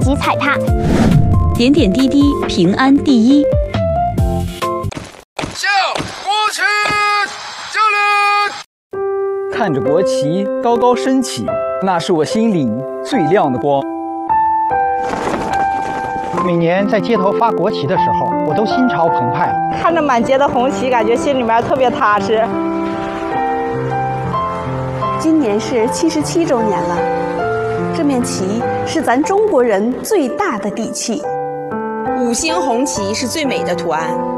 旗踩踏。 点点滴滴，平安第一。 向国旗敬礼！ 看着国旗高高升起，那是我心里最亮的光。 每年在街头发国旗的时候，我都心潮澎湃， 看着满街的红旗，感觉心里面特别踏实。 今年是77周年了，这面旗是咱中国人最大的底气。 5星红旗是最美的图案。